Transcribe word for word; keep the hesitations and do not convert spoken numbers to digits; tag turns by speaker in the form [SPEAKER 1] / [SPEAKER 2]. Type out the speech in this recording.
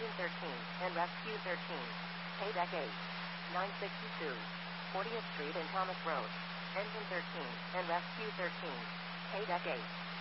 [SPEAKER 1] Engine thirteen, and Rescue thirteen. Paydeck eight. nine sixty-two. fortieth Street and Thomas Road. Engine thirteen, and Rescue thirteen. Paydeck eight.